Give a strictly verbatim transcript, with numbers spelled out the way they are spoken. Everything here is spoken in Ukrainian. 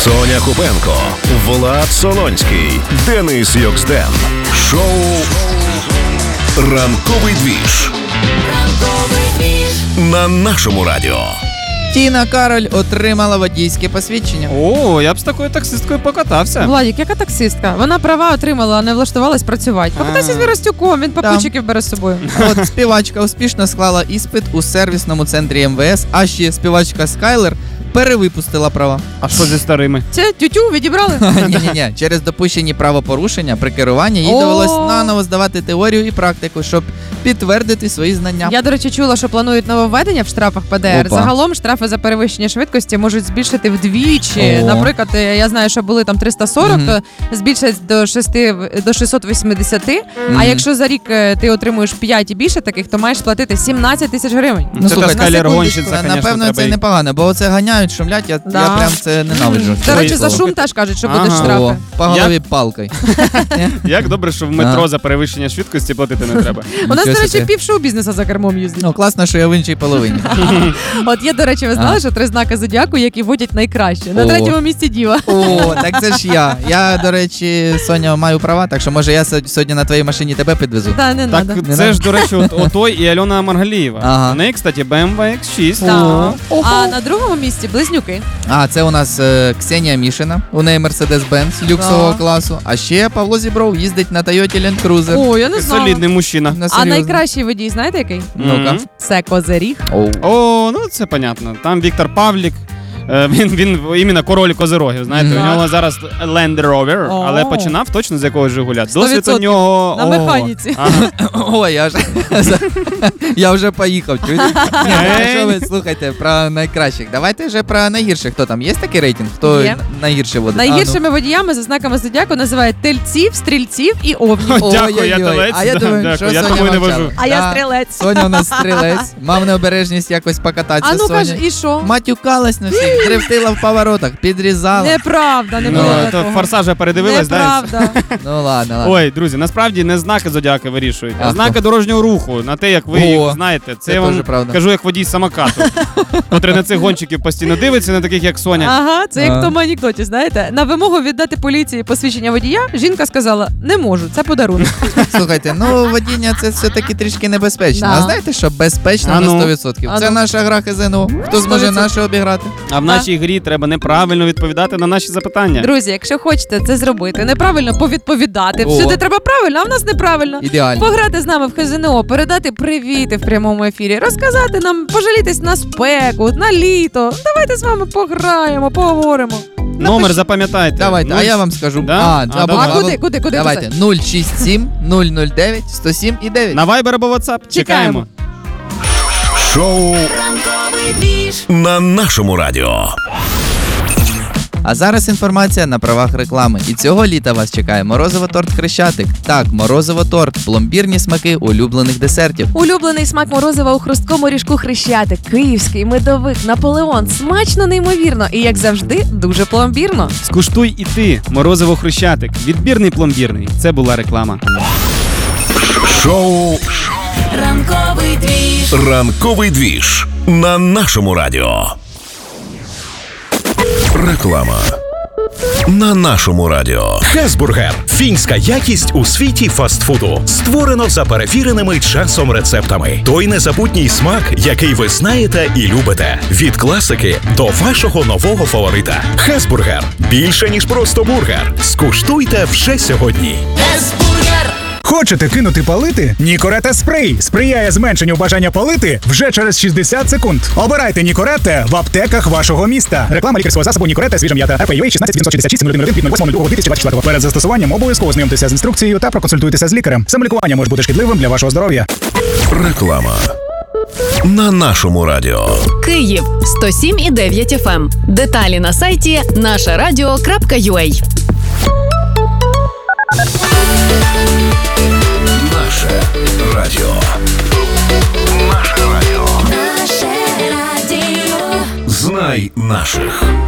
Соня Купенко, Влад Солонський, Денис Йоксден. Шоу «Ранковий двіж» на нашому радіо. Тіна Кароль отримала водійське посвідчення. О, я б з такою таксисткою покатався. Владик, яка таксистка? Вона права отримала, а не влаштувалась працювати. Покатайся з Вірастюком, він попутчиків бере з собою. От співачка успішно склала іспит у сервісному центрі ем ве ес, а ще співачка Скайлер перевипустила права. А що зі старими? Це тютю відібрали? Ні-ні-ні, через допущені правопорушення при керуванні їй О. довелось наново здавати теорію і практику, щоб підтвердити свої знання. Я, до речі, чула, що планують нововведення в штрафах пе де ер. Опа. Загалом штрафи за перевищення швидкості можуть збільшити вдвічі. О. Наприклад, я знаю, що були там триста сорок, Мгм. то збільшать до шести до шістсот вісімдесят. Мгм. А якщо за рік е, ти отримуєш п'ять і більше таких, то маєш платити сімнадцять тисяч гривень. Ну, це та на Скайлер секундочку, гонщиця, конечно, напевно, треба це їй. непогано, бо оце ганяють, шумлять, я, Да. я прям це ненавиджу. До речі, Ой, за о. шум теж кажуть, що Ага. будуть штрафи. О, по голові палкою. Як добре, що в метро А. за перевищення швидкості платити не треба. У нас, Нічого до речі, собі. пів шоу-бізнесу за кермом їздить. Ну, класно, що я в іншій половині. От є, до речі, ви знали, що три знаки зодіаку, які водять найкраще. На О. третьому місці діва. О, так це ж я. Я, до речі, Соня, маю права, так що може я сьо- сьогодні на твоїй машині тебе підвезу. Та не Так, надо. Не це надо? ж, до речі, от, отой і Альона Маргалієва. Ага. У неї, кстати, бе ем ве ікс шість. Так. А на другому місці близнюки. А, це у нас е, Ксенія Мішина, у неї Mercedes-Benz люксового Да. класу, а ще Павло Зібров їздить на Toyota Land Cruiser. О, я не знала. Солідний мужчина. На А серйозно. найкращий водій, знаєте який? Ну-ка. Мгм. Це Козиріг. Оу. О, ну це понятно. Там Віктор Павлік. е, Він, він іменно король козирогів, знаєте, Мгм. у нього зараз Land Rover, О. але починав точно з якогось Жигуля. Сто Досвід у відсотків. нього... На Ого. механіці. Ага. Ой, я вже, я вже поїхав. чуєте? Ні, ну, що ви слухайте про найкращих. Давайте вже про найгірших. Хто там? Є такий рейтинг? Хто Є. найгірше водить? А, ну. Найгіршими водіями за знаками зодіаку називають тельців, стрільців і овнів. О, Дякую, я Ой-ой-ой. телець, А я да, думаю, дякую, що я Соня тому і не мовчала. вожу. А я Да. стрілець. Соня у нас стрілець. Мав необережність якось покататися. А ну Соня. кажи, і що? Матюкалась на всіх, дрифтила в поворотах, підрізала. Неправда, не Ну, було То такого. форсажа передивилась, да? Неправда. Ну ладно, ладно. Ой, друзі, насправді не знаки зодіаки вирішують, а А знаки хто? дорожнього руху, на те, як ви О, їх знаєте. Це це я вам теж правда. кажу як водій самокату, котрий на цих гонщиків постійно дивиться, на таких як Соня. Ага, це як А. в тому анекдоті, знаєте. На вимогу віддати поліції посвідчення водія, жінка сказала, не можу, це подарунок. Слухайте, ну водіння це все-таки трішки небезпечно. Да. А знаєте, що безпечно А ну. на сто відсотків? А Це ну. наша гра ХЗНО. Хто зможе сто відсотків. нашу обіграти? А в нашій грі треба неправильно відповідати на наші запитання. Друзі, якщо хочете це зробити, неправильно повідповідати. О. Всюди треба правильно, а в нас неправильно. Ідеально. Пограти з нами в ХЗНО, передати привіти в прямому ефірі, розказати нам, пожалітись на спеку, на літо. Давайте з вами пограємо, поговоримо. Номер запам'ятайте. Давайте, а Нуль- я вам скажу. Да? А, А, або- давай. А або- куди, куди, куди Давайте, писати? нуль шість сім нуль нуль дев'ять сто сім і дев'ять. На Viber або WhatsApp. Чекаємо. Шоу на нашому радіо. А зараз інформація на правах реклами. І цього літа вас чекає морозиво-торт Хрещатик. Так, морозиво-торт, пломбірні смаки улюблених десертів. Улюблений смак морозива у хрусткому ріжку Хрещатик, київський, медовик, Наполеон. Смачно, неймовірно і, як завжди, дуже пломбірно. Скуштуй і ти. Морозиво Хрещатик. Відбірний пломбірний. Це була реклама. Шоу Ранковий двіж. «Ранковий двіж» на нашому радіо. Реклама на нашому радіо. Хесбургер – фінська якість у світі фастфуду. Створено за перевіреними часом рецептами. Той незабутній смак, який ви знаєте і любите. Від класики до вашого нового фаворита. Хесбургер – більше, ніж просто бургер. Скуштуйте вже сьогодні. Хесбургер. Хочете кинути палити? Нікоретте спрей сприяє зменшенню бажання палити вже через шістдесят секунд. Обирайте Нікоретте в аптеках вашого міста. Реклама лікарського засобу Нікоретте свіжа м'ята. ар пі ю ей шістнадцять вісімсот шістдесят шість сім один під нуль восьмого дві тисячі двадцять четвертого. Перед застосуванням обов'язково знайомтеся з інструкцією та проконсультуйтеся з лікарем. Самолікування може бути шкідливим для вашого здоров'я. Реклама на нашому радіо. Київ сто сім і дев'ять еф ем. Деталі на сайті наша радіо крапка ю а.